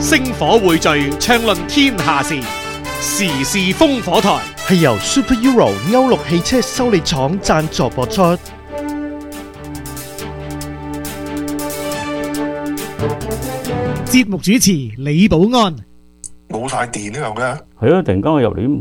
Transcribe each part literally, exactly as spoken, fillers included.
星火匯聚，暢論天下事，時事烽火台係由 Super Euro 歐陸汽車修理廠贊助播出。 節目主持李寶安。 冇晒電呢樣嘅， 係啊！突然間我入嚟，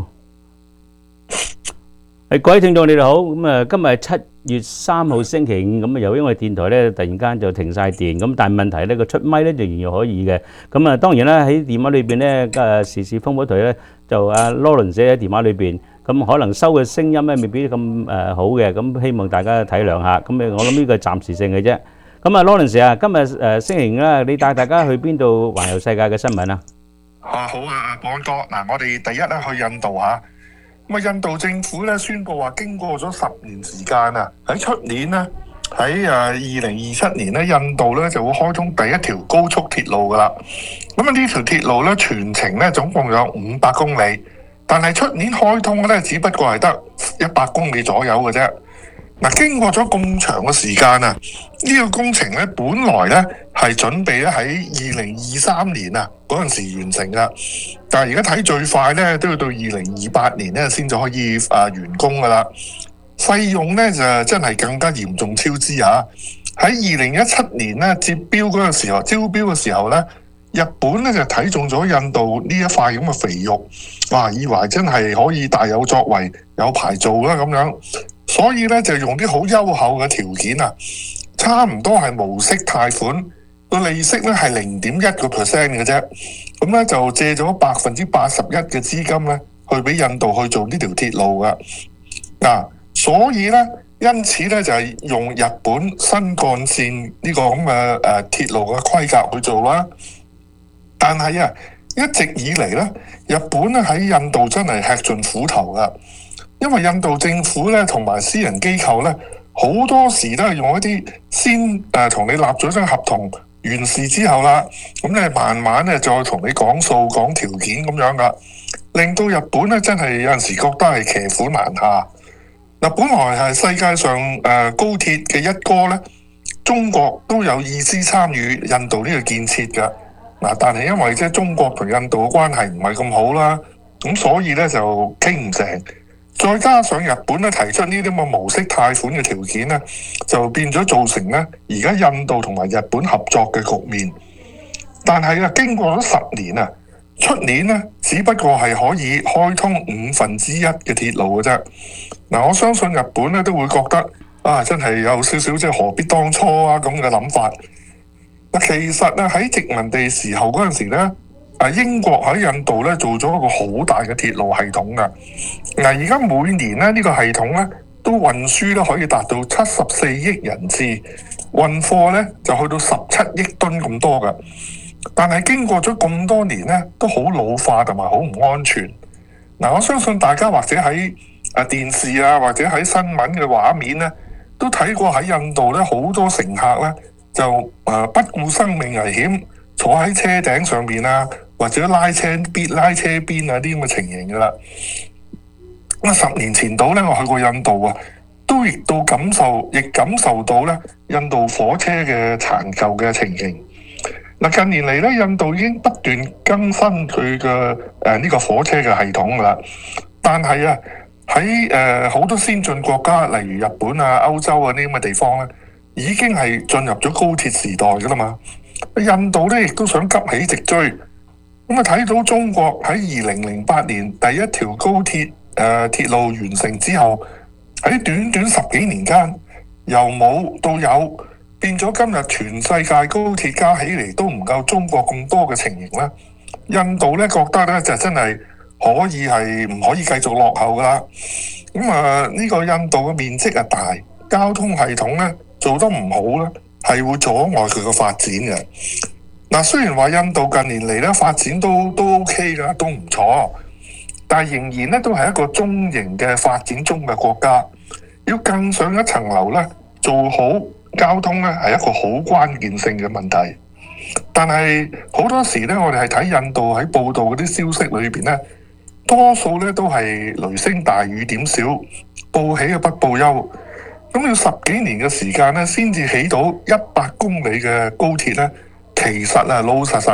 誒各位聽眾你哋好，咁啊今日係七月三號星期五，咁啊由於我哋電台咧突然間就停晒電，咁但係問題咧個出咪咧仍然可以嘅，咁啊當然啦喺電話裏邊咧誒時事烽火台咧就阿 Lawrence 喺電話裏邊，咁可能收嘅聲音咧未必咁誒好嘅，咁希望大家體諒下，咁誒我諗呢個係暫時性嘅啫。咁啊 Lawrence 啊，今日誒星期五啦，你帶大家去邊度環遊世界嘅新聞啊？ 啊好啊，寶安哥，嗱我哋第一咧去印度嚇，咁啊印度政府咧宣布話，經過咗十年時間啊，喺出年咧喺誒二零二七年咧，印度咧就會開通第一條高速鐵路噶啦。咁啊呢條鐵路咧全程咧總共有五百公里，但係出年開通咧只不過係得一百公里左右嘅啫。嗱，經過咗咁長嘅時間啊，呢個工程咧本來咧係準備咧喺二零二三年啊嗰陣時完成噶，但係而家睇最快咧都要到二零二八年咧先至可以啊完工噶啦。費用咧就真係更加嚴重超支啊！喺二零一七年咧接標嗰個時候，招標嘅時候咧，日本咧就睇中咗印度呢一塊咁嘅肥肉，哇！以為真係可以大有作為，有排做啦咁樣。所以咧就用啲好優厚嘅條件啊，差唔多係無息貸款，個利息咧係零點一個 percent 嘅啫。咁咧就借咗百分之八十一嘅資金咧，去俾印度去做呢條鐵路噶。嗱、啊，所以咧因此咧就係、是、用日本新幹線呢個咁嘅誒鐵路嘅規格去做啦。但係啊，一直以嚟咧，日本咧喺印度真係吃盡苦頭噶。因為印度政府咧同埋私人機構咧，好多時都係用一啲先誒同、呃、你立咗張合同完事之後啦，咁咧慢慢咧再同你講數講條件咁樣噶，令到日本咧真係有陣時覺得係騎虎難下。嗱，本來係世界上誒、呃、高鐵嘅一哥咧，中國都有意思參與印度呢個建設噶。嗱，但係因為即係中國同印度嘅關係唔係咁好啦，咁所以咧就傾唔成。再加上日本咧提出呢啲咁嘅無息貸款嘅條件咧，就變咗造成咧而家印度同埋日本合作嘅局面。但係啊，經過咗十年啊，出年咧只不過係可以開通五分之一嘅鐵路嘅啫。嗱，我相信日本咧都會覺得啊，真係有少少即係何必當初啊咁嘅諗法。嗱，其實咧喺殖民地時候嗰陣時咧。啊！英國喺印度咧做咗一個好大嘅鐵路系統噶。嗱，而家每年咧呢個系統咧都運輸咧可以達到七十四億人次，運貨咧就去到十七億噸咁多噶。但係經過咗咁多年咧，都好老化同埋好唔安全。嗱，我相信大家或者喺啊電視啊或者喺新聞嘅畫面咧，都睇過喺印度咧好多乘客咧就誒不顧生命危險坐喺車頂上邊啊，或者拉車邊拉車邊啊啲咁嘅情形噶啦。咁啊，十年前度咧，我去過印度啊，都亦都感受，亦感受到咧印度火車嘅殘舊嘅情形。嗱，近年嚟咧，印度已經不斷更新佢嘅誒呢個火車嘅系統噶啦。但係啊，喺誒好多先進國家，例如日本啊、歐洲啊呢啲咁嘅地方咧，已經係進入咗高鐵時代噶啦嘛。印度咧亦都想急起直追，咁啊睇到中國喺二零零八年第一條高鐵誒、呃、鐵路完成之後，喺短短十幾年間由冇到有，變咗今日全世界高鐵加起嚟都唔夠中國咁多嘅情形咧。印度咧覺得咧就真係可以係唔可以繼續落後噶啦。咁啊呢個印度嘅面積啊大，交通系統咧做得唔好咧，係會阻礙佢個發展嘅。嗱，雖然話印度近年嚟咧發展都都 OK 噶，都唔錯，但係仍然咧都係一個中型嘅發展中嘅國家。要更上一層樓咧，做好交通咧係一個好關鍵性嘅問題。但係好多時咧，我哋係睇印度喺報道嗰啲消息裏邊咧，多數咧都係雷聲大雨點小，報喜啊不報憂。咁要十幾年嘅時間咧，先至起到一百公里嘅高鐵咧，其實啊老實實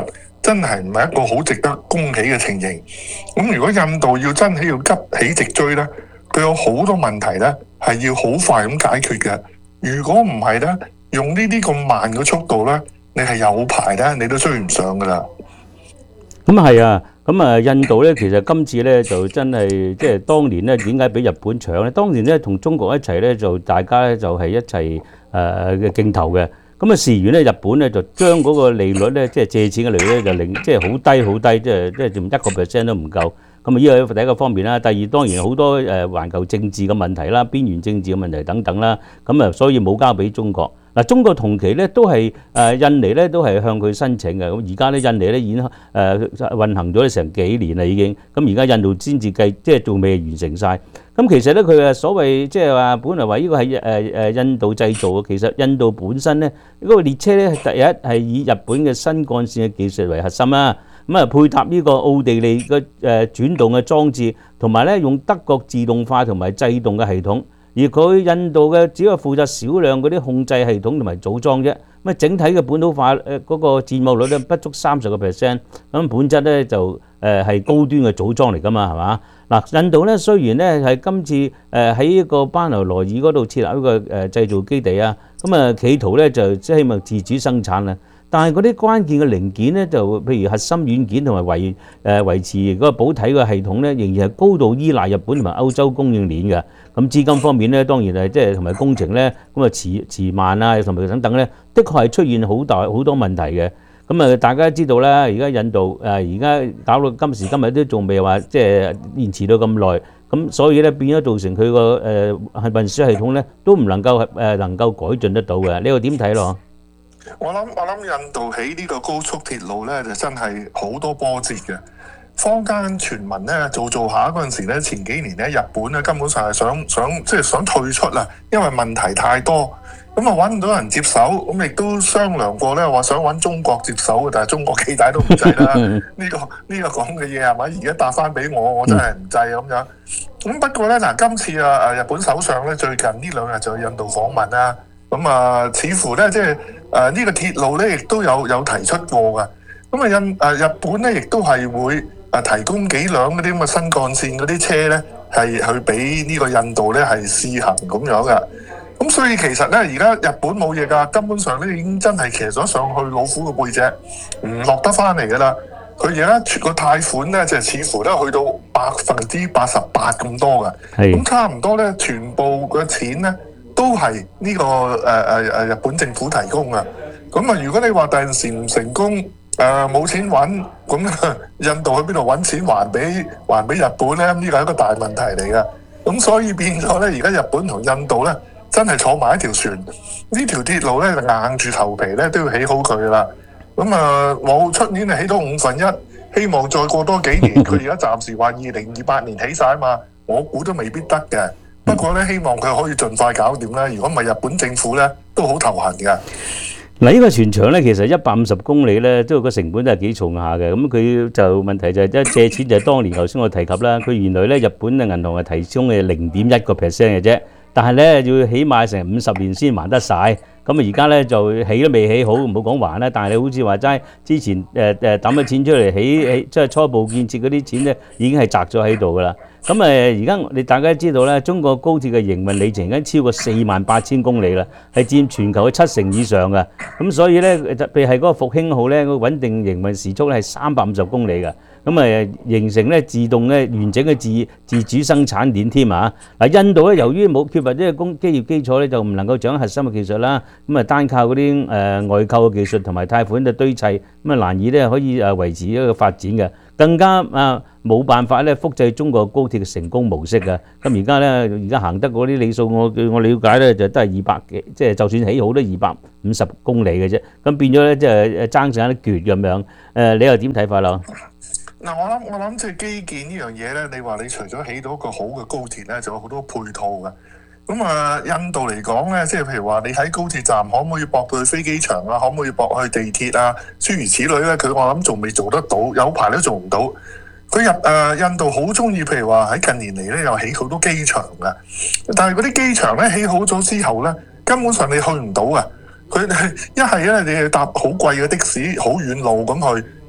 真係唔係一個好值得恭喜嘅情形。咁如果印度要真係要急起直追咧，佢有好多問題咧係要好快咁解決嘅。如果唔係咧，用呢啲咁慢嘅速度咧，你係有排咧，你都追唔上噶啦。 咁啊係啊，咁啊印度咧，其實今次咧就真係即係當年咧點解俾日本搶咧？當年咧同中國一齊咧，就大家咧就係一齊誒嘅競投嘅。咁啊事緣咧，日本咧就將嗰個利率咧，即係借錢嘅利率咧，就令即係好低好低，即係即係連一個 percent 都唔夠。咁啊呢個第一個方面啦，第二當然好多誒環球政治嘅問題啦、邊緣政治嘅問題等等啦。咁啊所以冇交俾中國。嗱，中國同期咧都係誒印尼咧都係向佢申請嘅。咁而家咧印尼咧已經誒運行咗成幾年啦已經。咁而家印度先至計，即係仲未完成晒。咁其實咧佢誒所謂即係話，本來話呢個係誒誒印度製造嘅，其實印度本身咧嗰個列車咧第一係以日本嘅新幹線嘅技術為核心啦。咁啊配搭呢個奧地利嘅誒轉動嘅裝置，同埋咧用德國自動化同埋制動嘅系統。而佢印度嘅只係負責少量嗰啲控制系統同埋組裝啫，咁整體嘅本土化誒嗰個佔有率咧不足三十個 percent， 咁本質咧就誒係高端嘅組裝嚟㗎嘛，係嘛？嗱，印度咧雖然咧係今次誒喺一個班紐萊爾嗰度設立一個誒製造基地啊，咁啊企圖咧就即係希望自主生產啦。但係嗰啲關鍵嘅零件咧，就譬如核心軟件同埋維誒維持嗰個保體嘅系統咧，仍然係高度依賴日本同埋歐洲供應鏈嘅。咁資金方面咧，當然係即係同埋工程咧，咁啊遲遲慢啊，同埋等等咧，的確係出現好大好多問題嘅。咁啊，大家知道啦，而家印度誒而家搞到今時今日都仲未話即係延遲到咁耐，咁所以咧變咗造成佢個誒係運輸系統咧都唔能夠誒能夠改進得到嘅。你又點睇咯？ 我諗我諗印度起呢個高速鐵路咧，就真係好多波折嘅。坊間傳聞咧做做下嗰陣時咧，前幾年咧日本咧根本上係想想即係想退出啦，因為問題太多，咁啊揾唔到人接手，咁亦都商量過咧，話想揾中國接手嘅，但係中國幾大都唔制啦。呢、呢個呢、呢個講嘅嘢係咪？而家答翻俾我，我真係唔制咁樣。咁不過咧嗱，今次啊啊日本首相咧最近呢兩日就去印度訪問啦。咁啊，似乎咧即係誒呢個鐵路咧，亦都有有提出過嘅。咁啊印誒日本咧，亦都係會誒提供幾輛嗰啲咁嘅新幹線嗰啲車咧，係去俾呢個印度咧係試行咁樣嘅。咁所以其實咧，而家日本冇嘢㗎，根本上咧已經真係騎咗上去老虎嘅背脊，唔落得翻嚟㗎啦。佢而家個貸款咧，就似乎咧去到百分之八十八咁多嘅。係。咁差唔多咧，全部嘅錢咧，都係呢、這個誒誒誒日本政府提供嘅。咁啊，如果你話第陣時唔成功，誒、呃、冇錢揾，咁印度去邊度揾錢還俾還俾日本咧？呢個係一個大問題嚟嘅。咁所以變咗咧，而家日本同印度咧真係坐埋一條船，呢條鐵路咧就硬住頭皮咧都要起好佢啦。咁啊，我出年係起到五分一，希望再過多幾年，佢而家暫時話二零二八年起晒啊嘛，我估都未必得嘅。不過咧，希望佢可以盡快搞掂啦。如果唔係，日本政府咧都好頭痕嘅。嗱，呢個全長咧其實一百五十公里咧，都個成本都係幾重下嘅。咁佢就問題就係一借錢就係當年頭先我提及啦。佢原來咧日本嘅銀行係提供嘅零點一個 percent 嘅啫，但係咧要起碼成五十年先還得晒。咁啊而家咧就起都未起好，唔好講還啦。但係你好似話齋之前誒誒抌咗錢出嚟起起，即係初步建設嗰啲錢咧，已經係擲咗喺度噶啦。咁誒而家你大家知道咧，中國高鐵嘅營運里程已經超過四萬八千公里啦，係佔全球嘅七成以上嘅。咁所以咧，特別係嗰個復興號咧，個穩定營運時速咧係三百五十公里嘅。咁誒形成咧自動咧完整嘅自自主生產鏈添啊！嗱，印度咧由於冇缺乏呢個工機業基礎咧，就唔能夠掌握核心嘅技術啦。咁啊單靠嗰啲誒外購嘅技術同埋貸款嘅堆砌，咁啊難以咧可以誒維持一個發展嘅。更加啊冇辦法咧複製中國高鐵嘅成功模式嘅。咁而家咧而家行得嗰啲里數，我據我了解咧就都係二百幾，即係就算起好都二百五十公里嘅啫。咁變咗咧即係爭上一橛咁樣。誒，你又點睇法咯？ 嗱，我諗我諗即係基建呢樣嘢咧，你話你除咗起到一個好嘅高鐵咧，仲有好多配套嘅。咁啊，印度嚟講咧，即係譬如話你喺高鐵站可唔可以駁到去飛機場啊？可唔可以駁去地鐵啊？諸如此類咧，佢我諗仲未做得到，有排都做唔到。佢入誒印度好中意，譬如話喺近年嚟咧，又起好多機場嘅。但係嗰啲機場咧起好咗之後咧，根本上你去唔到啊！佢一係咧，你係搭好貴嘅的士，好遠路咁去。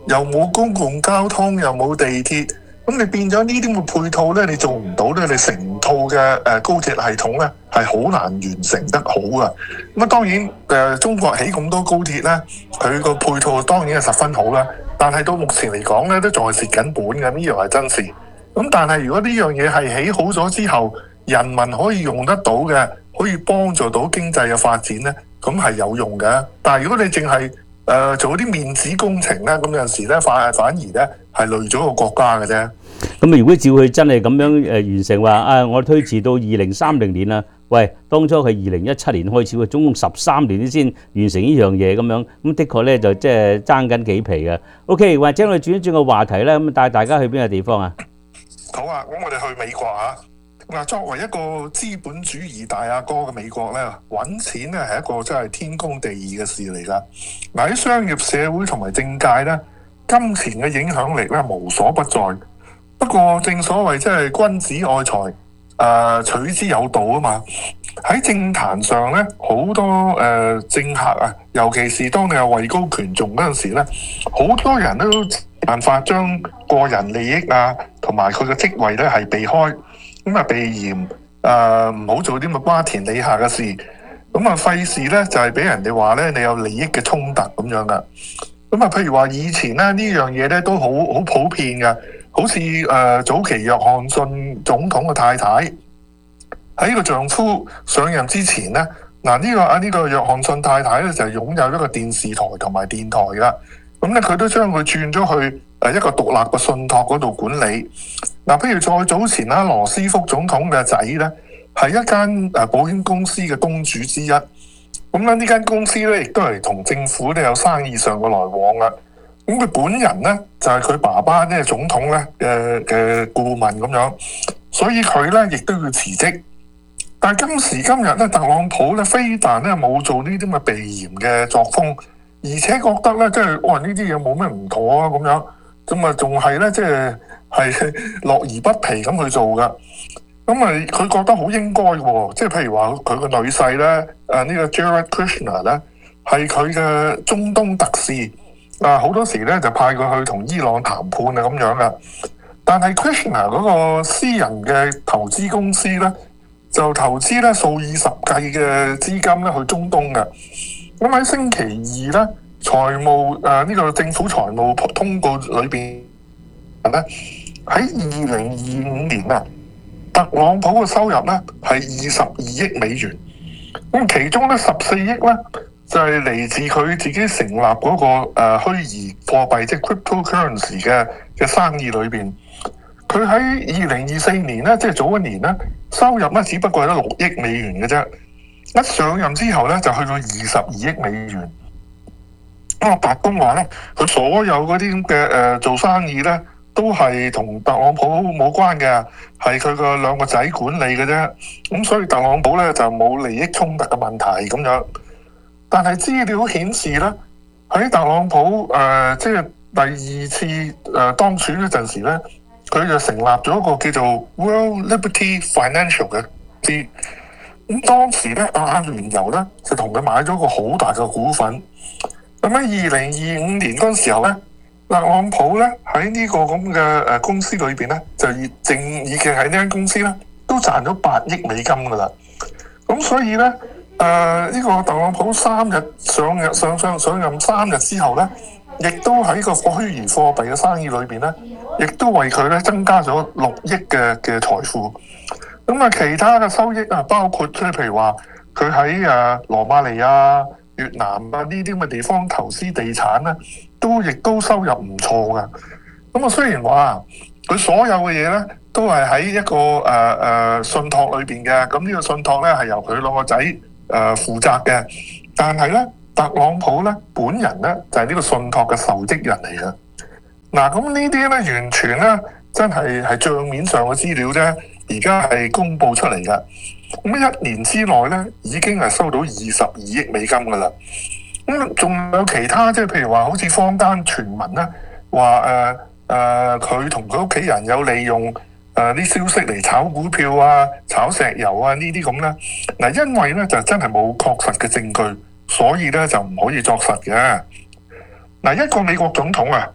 又冇公共交通，又冇地鐵，咁你變咗呢啲咁嘅配套咧，你做唔到咧，你成套嘅誒高鐵系統咧係好難完成得好噶。咁啊當然誒、呃、中國起咁多高鐵咧，佢個配套當然係十分好啦，但係到目前嚟講咧，都仲係蝕緊本嘅，呢樣係真事。咁但係如果呢樣嘢係起好咗之後，人民可以用得到嘅，可以幫助到經濟嘅發展咧，咁係有用嘅。但係如果你淨係誒做啲面子工程咧，咁有陣時咧反反而咧係累咗個國家嘅啫。 咁啊，如果照佢真係咁樣誒完成話啊，我推遲到二零三零年啦。喂，當初係二零一七年開始喎，總共十三年先完成呢樣嘢咁樣，咁的確咧就即係爭緊幾皮嘅。OK， 或者我哋轉一轉個話題咧，咁帶大家去邊個地方啊？ 好啊，咁我哋去美國啊。嗱，作為一個資本主義大阿哥嘅美國咧，揾錢咧係一個真係天公地義嘅事嚟㗎。嗱，喺商業社會同埋政界咧，金錢嘅影響力咧無所不在。不過正所謂即係君子愛財，誒、呃、取之有道啊嘛。喺政壇上咧，好多誒、呃、政客啊，尤其是當你係位高權重嗰陣時咧，好多人都辦法將個人利益啊同埋佢嘅職位咧係避開。咁啊，避嫌誒，唔好做啲咁瓜田李下嘅事。咁啊，費事咧就係俾人哋話咧，你有利益嘅衝突咁樣噶。咁啊，譬如話以前咧呢樣嘢咧都好好普遍嘅，好似誒、呃、早期約翰遜總統嘅太太喺個丈夫上任之前咧，嗱、這、呢個啊呢、這個約翰遜太太咧就係擁有一個電視台同埋電台噶。咁咧佢都將佢轉咗去誒一個獨立嘅信託嗰度管理。嗱，譬如再早前啦，羅斯福總統嘅仔咧，係一間誒保險公司嘅東主之一。咁咧呢間公司咧，亦都係同政府咧有生意上嘅來往啦。咁佢本人咧就係、是、佢爸爸即係總統咧嘅嘅顧問咁樣，所以佢咧亦都要辭職。但係今時今日咧，特朗普咧非但咧冇做呢啲咁嘅避嫌嘅作風，而且覺得咧即係哇呢啲嘢冇咩唔妥啊咁樣，咁啊仲係咧即係。係樂而不疲咁去做噶，咁啊佢覺得好應該喎，即係譬如話佢個女婿咧，誒、啊、呢、這個 Jared Kushner 咧係佢嘅中東特使，啊好多時咧就派佢去同伊朗談判啊咁樣噶，但係 Kushner 嗰個私人嘅投資公司咧就投資咧數以十計嘅資金咧去中東嘅，咁喺星期二咧財務誒呢、啊這個政府財務通告裏邊咧。喺二零二五年啊，特朗普嘅收入咧係二十二億美元，咁其中咧十四億咧就係、是、嚟自佢自己成立嗰、那個誒、呃、虛擬貨幣，即係 cryptocurrency 嘅嘅生意裏邊。佢喺二零二四年咧，即係早一年咧，收入咧只不過係得六億美元嘅啫。一上任之後咧，就去到二十二億美元。咁啊，白宮話咧，佢所有嗰啲咁嘅誒做生意咧。都係同特朗普冇關嘅，係佢個兩個仔管理嘅啫。咁所以特朗普咧就冇利益衝突嘅問題咁樣。但係資料顯示咧，喺特朗普誒、呃、即係第二次誒、呃、當選嗰陣時咧，佢就成立咗一個叫做 World Liberty Financial 嘅公司。咁當時咧，阿聯酋咧就同佢買咗個好大嘅股份。咁喺二零二五年嗰陣時候咧。特朗普咧喺呢個咁嘅誒公司裏邊咧，就已正已經喺呢間公司咧都賺咗八億美金噶啦。咁所以咧誒呢、呃這個特朗普三日上任上上上任三日之後咧，亦都喺個虛擬貨幣嘅生意裏邊咧，亦都為佢咧增加咗六億嘅嘅財富。咁啊，其他嘅收益啊，包括即係譬如話佢喺誒羅馬尼亞、越南啊呢啲咁嘅地方投資地產咧。都亦都收入唔錯噶，咁啊雖然話佢所有嘅嘢咧都係喺一個誒誒、呃、信託裏邊嘅，咁呢個信託咧係由佢兩個仔誒負責嘅，但係咧特朗普咧本人咧就係、是、呢個信託嘅受益人嚟嘅。嗱，咁呢啲咧完全咧真係係帳面上嘅資料啫，而家係公佈出嚟噶。咁一年之內咧已經係收到二十二億美金噶啦。咁仲、嗯、有其他即係譬如話，好似坊間傳聞咧，話誒誒佢同佢屋企人有利用誒啲、呃、消息嚟炒股票啊、炒石油啊呢啲咁咧。嗱，因為咧就真係冇確實嘅證據，所以咧就唔可以作實嘅。嗱，一個美國總統啊，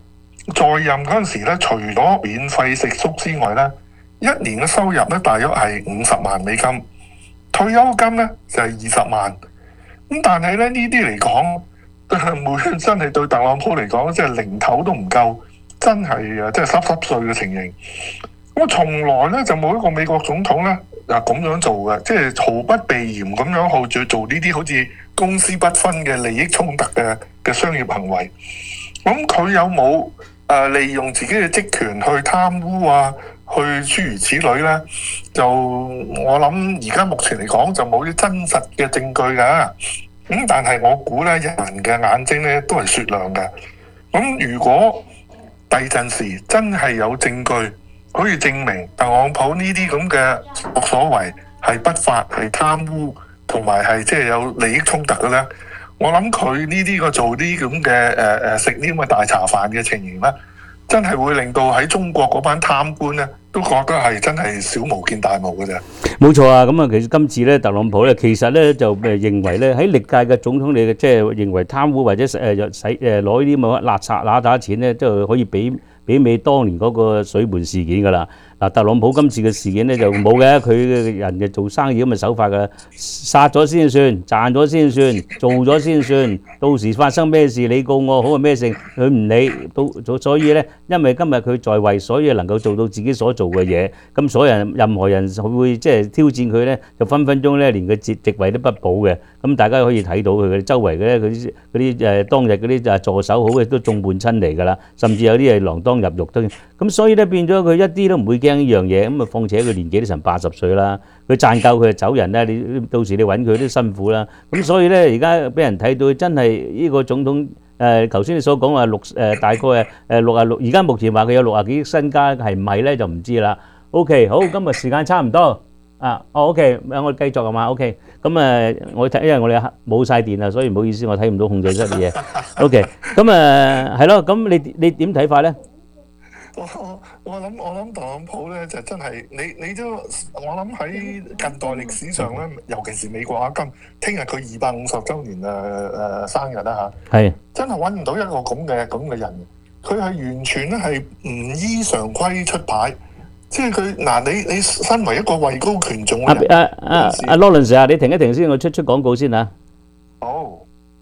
在任嗰陣時咧，除咗免費食宿之外咧，一年嘅收入咧大約係五十萬美金，退休金咧就係二十萬。咁但係咧呢啲嚟講，每真係對特朗普嚟講，即係零頭都唔夠，真係啊，即係濕濕碎嘅情形。咁從來咧就冇一個美國總統咧啊咁樣做嘅，即係毫不避嫌咁樣去做呢啲好似公私不分嘅利益衝突嘅嘅商業行為。咁佢有冇誒、呃、利用自己嘅職權去貪污啊？去諸如此類咧？就我諗而家目前嚟講就冇啲真實嘅證據㗎。咁但係我估咧，人嘅眼睛咧都係雪亮嘅。咁如果第陣時真係有證據可以證明特朗普呢啲咁嘅所為係不法、係貪污同埋係即係有利益衝突嘅咧，我諗佢呢啲個做啲咁嘅誒誒食呢咁嘅大茶飯嘅情形咧，真係會令到喺中國嗰班貪官咧都覺得係真係小巫見大巫嘅啫。 冇錯啊！咁啊，其實今次咧，特朗普咧，其實咧就誒認為咧，喺歷屆嘅總統嚟嘅，即係認為貪污或者誒使誒攞呢啲咁嘅垃圾揦打錢咧，都可以比媲美當年嗰個水門事件㗎啦。嗱，特朗普今次嘅事件咧就冇嘅，佢嘅人嘅做生意咁嘅手法㗎，殺咗先算，賺咗先算，做咗先算，到時發生咩事你告我好係咩事，佢唔理。到所以咧，因為今日佢在位，所以能夠做到自己所做嘅嘢，咁所有人任何人會即係挑戰佢咧，就分分鐘咧連個職職位都不保嘅。咁大家可以睇到佢嘅周圍嘅咧，嗰啲嗰啲誒當日嗰啲誒助手好嘅都眾叛親離㗎啦，甚至有啲係鋃鐺入獄都。咁所以咧變咗佢一啲都唔會驚呢樣嘢。咁啊，況且佢年紀都成八十歲啦，佢賺夠佢就走人咧。你到時你揾佢都辛苦啦。咁所以咧，而家俾人睇到真係呢個總統誒，頭先你所講話六誒大概誒誒六啊六，而家目前話佢有六啊幾億身家，係唔係咧就唔知啦。OK， 好，今日時間差唔多啊。哦 ，OK， 我哋繼續係嘛 ？OK， 咁誒，我睇因為我哋冇曬電啊，所以唔好意思，我睇唔到控制室嘅嘢。OK，咁誒係咯，咁你你點睇法咧？ 我我諗我諗特朗普咧就真係你你都我諗喺近代歷史上咧，尤其是美國啊，今聽日佢二百五十週年誒誒生日啦嚇，係真係揾唔到一個咁嘅咁嘅人，佢係完全咧係唔依常規出牌，即係佢嗱你你身為一個位高權重嘅人，阿阿阿阿 Lawrence啊，你停一停先，我出出廣告先嚇。 好，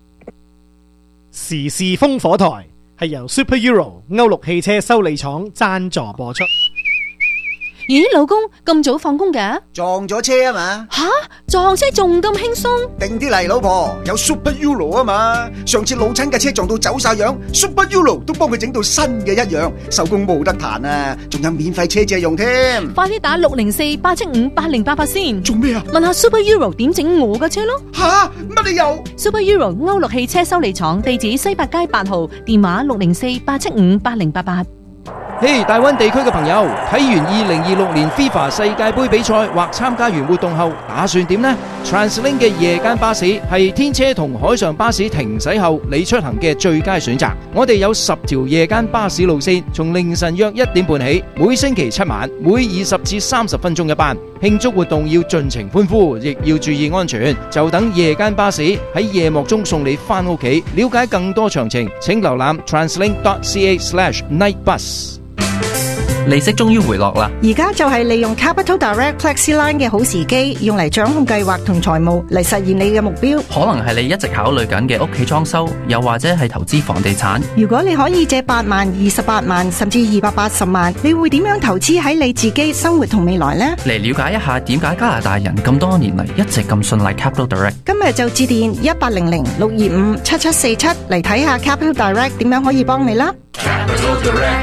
時事風火台。係由 Super Euro 歐陸汽車修理廠贊助播出。 咦，老公咁早放工㗎？ 撞咗車啊嘛！ 吓，撞車仲咁輕鬆？ 定啲嚟，老婆，有 Super Euro 啊嘛！上次老親嘅車撞到走晒樣 ，Super Euro 都幫佢整到新嘅一樣，手工冇得彈啊！仲有免費車借用添。 快啲打六零四八七五八零八八先。 做咩啊？ 問下 Super Euro 點整我嘅車咯。 吓，乜理由 ？Super Euro 歐陸汽車修理廠，地址西八街八號，電話六零四八七五八零八八。 嘿，大灣地區嘅朋友，睇完二零二六年 FIFA 世界盃比賽或參加完活動後，打算點呢？ TransLink 嘅夜間巴士係天車同海上巴士停駛後你出行嘅最佳選擇。我哋有十條夜間巴士路線，從凌晨約一點半起，每星期七晚，每二十至三十分鐘一班。慶祝活動要盡情歡呼，亦要注意安全。就等夜間巴士喺夜幕中送你返屋企。了解更多詳情，請瀏覽 translink dot c a slash night bus。 利息終於回落啦！ 而家就係利用 Capital Direct FlexiLine 嘅好時機，用嚟掌控計劃同財務，嚟實現你嘅目標。 可能係你一直考慮緊嘅屋企裝修，又或者係投資房地產。 如果你可以借八萬、二十八萬，甚至二百八十萬，你會點樣投資喺你自己生活同未來呢？ 嚟了解一下點解加拿大人咁多年嚟一直咁信賴 Capital Direct。 今日就致電一八零零六二五七七四七嚟睇下 Capital Direct 點樣可以幫你啦。 Capital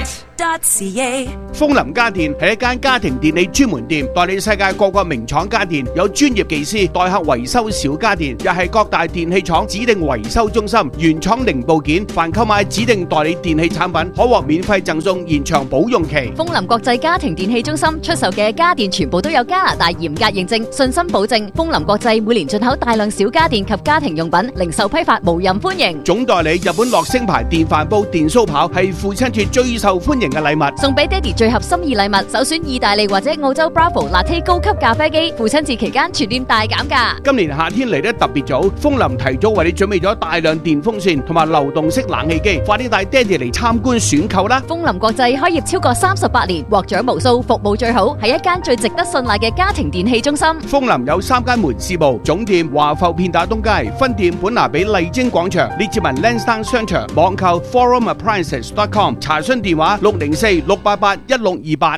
Direct.ca 楓林家電係一間家庭電器專門店，代理世界各個名廠家電，有專業技師代客維修小家電，又係各大電器廠指定維修中心，原廠零部件，凡購買指定代理電器產品，可獲免費贈送延長保用期。 楓林國際家庭電器中心出售嘅家電全部都有加拿大嚴格認證，信心保證。楓林國際每年進口大量小家電及家庭用品，零售批發無任歡迎。 總代理日本樂聲牌電飯煲、電酥刨係父親節最受歡迎型嘅禮物， 送俾爹哋最合心意禮物，首選意大利或者澳洲 Bravo Latte 高級咖啡機，父親節期間全店大減價。 今年夏天嚟得特別早，風林提早為你準備咗大量電風扇同埋流動式冷氣機，快啲帶爹哋嚟參觀選購啦！ 風林國際開業超過三十八年，獲獎無數，服務最好，係一間最值得信賴嘅家庭電器中心。 風林有三間門市部，總店華埠片打東街，分店本拿比麗晶廣場，列治文 Lansdowne 商場，網購 forum appliances dot com， 查詢電話六零四六八八一六二八。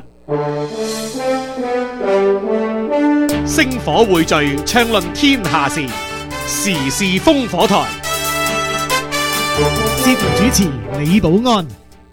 星火匯聚，暢論天下事，時事烽火台。節目主持李寶安。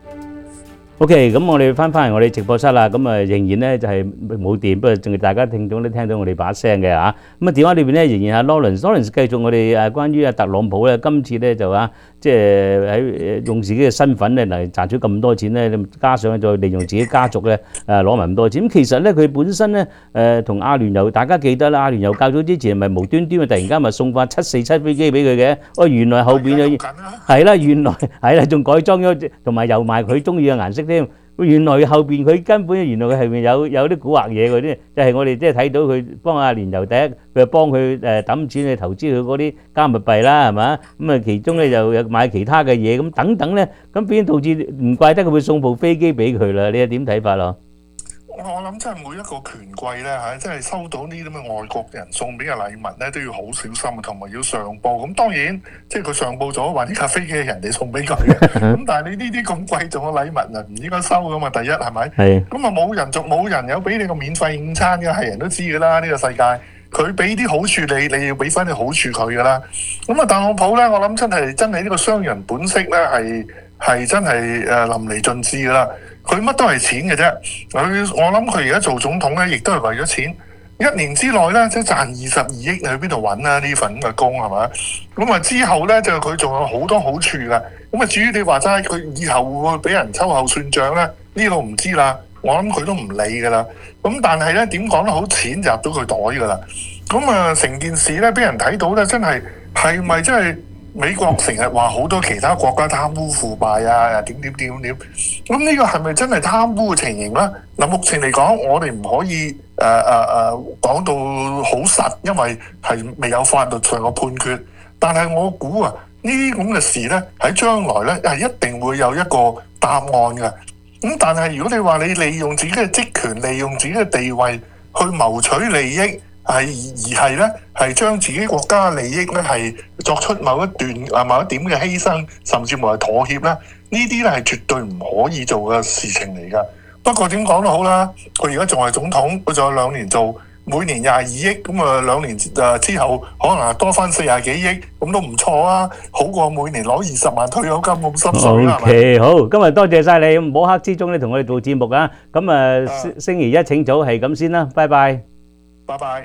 OK， 咁我哋翻返嚟我哋直播室啦，咁啊仍然咧就係冇電，不過仲係大家聽眾都聽到我哋把聲嘅嚇。咁啊電話裏邊咧仍然係 Lawrence，Lawrence 繼續我哋誒關於啊特朗普咧，今次咧就啊即係喺用自己嘅身份咧嚟賺取咁多錢咧，加上再利用自己家族咧誒攞埋咁多錢。咁其實咧佢本身咧誒同阿聯酋，大家記得啦，阿聯酋較早之前咪無端端突然間咪送翻七四七飛機俾佢嘅，哦原來後邊有係啦，原來係啦，仲改裝咗同埋油埋佢中意嘅顏色添。原來後邊佢根本原來佢後邊有有啲蠱惑嘢嗰啲，就係我哋即係睇到佢幫阿聯酋第一，佢幫佢誒揼錢去投資佢嗰啲加密幣啦，係嘛？咁啊其中咧就有買其他嘅嘢咁等等咧，咁變導致唔怪得佢會送部飛機俾佢啦。你有點睇法咯？ 我諗真係每一個權貴咧嚇，真係收到呢啲咁嘅外國人送俾嘅禮物咧，都要好小心，同埋要上報。咁當然，即係佢上報咗話呢架飛機係人哋送俾佢嘅。咁但係你呢啲咁貴重嘅禮物啊，唔應該收噶嘛。第一係咪？係。咁啊冇人仲冇人有俾你個免費午餐嘅，係人都知噶啦。呢個世界，佢俾啲好處你，你要俾翻啲好處佢噶啦。咁啊，特朗普咧，我諗真係真係呢個商人本色咧，係係真係誒淋漓盡致噶啦。佢乜都係錢嘅啫，佢我諗佢而家做總統咧，亦都係為咗錢。一年之內咧，即係賺二十二億，你去邊度揾啊？呢份咁嘅工係嘛？咁啊之後咧，就佢仲有好多好處噶。咁啊至於你話齋，佢以後會唔會俾人秋後算賬咧？呢度唔知啦。我諗佢都唔理噶啦。咁但係咧，點講都好，錢就入到佢袋噶啦。咁啊成件事咧，俾人睇到咧，真係係咪真係？美國成日話好多其他國家貪污腐敗啊，點點點點，咁呢個係咪真係貪污嘅情形咧？嗱，目前嚟講，我哋唔可以誒誒誒講到好實，因為係未有法律上嘅判決。但係我估啊，呢啲咁嘅事咧，喺將來咧係一定會有一個答案嘅。咁但係如果你話你利用自己嘅職權，利用自己嘅地位去謀取利益，係而係咧，係將自己國家嘅利益咧，係作出某一段啊某一點嘅犧牲，甚至乎係妥協咧，呢啲咧係絕對唔可以做嘅事情嚟噶。不過點講都好啦，佢而家仲係總統，佢仲有兩年做，每年廿二億，咁啊兩年誒之後可能係多翻四廿幾億，咁都唔錯啊，好過每年攞二十萬退休金咁濕水啦。 OK，好，今日多謝晒你，摸黑之中咧同我哋做節目啊。咁啊星星期一請早係咁先啦，拜拜。 拜拜。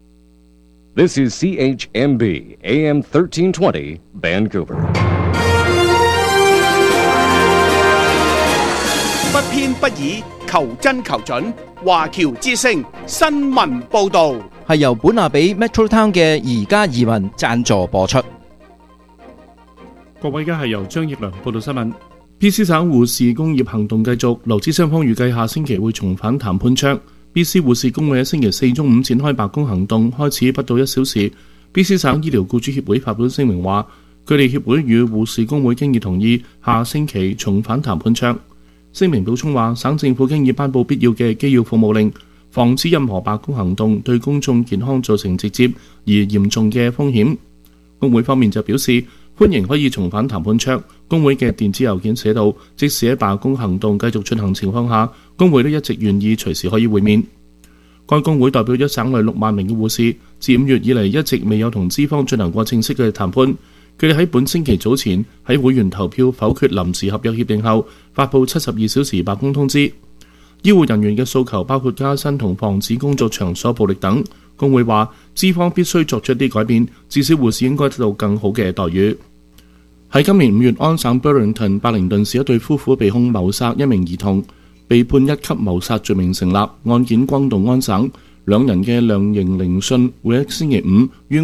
This is C H M B A M thirteen twenty Vancouver。 不偏不倚，求真求準。華僑之聲新聞報導係由本拿比 Metro Town 嘅宜家移民贊助播出。 各位，而家係由張業良報道新聞。B C 省護士工業行動繼續，勞資雙方預計下星期會重返談判桌。B C 護士工會喺星期四中午展開罷工行動，開始不到一小時。B C 省醫療僱主協會發表聲明話，佢哋協會與護士工會經已同意下星期重返談判桌。聲明補充話，省政府經已頒布必要嘅機要服務令，防止任何罷工行動對公眾健康造成直接而嚴重嘅風險。工會方面就表示歡迎可以重返談判桌。工會嘅電子郵件寫道，即使喺罷工行動繼續進行情況下，工會都一直願意隨時可以會面。該工會代表咗省內六萬名嘅護士，自五月以嚟一直未有同資方進行過正式嘅談判。佢哋喺本星期早前喺會員投票否決臨時合約協定後，發布七十二小時罷工通知。醫護人員嘅訴求包括加薪同防止工作場所暴力等。工會話，資方必須作出一啲改變，至少護士應該得到更好嘅待遇。喺今年五月，安省 Burlington 白靈頓市一對夫婦被控謀殺一名兒童，被判一級謀殺罪名成立，案件轟動安省。兩人嘅量刑聆訊會喺星期五於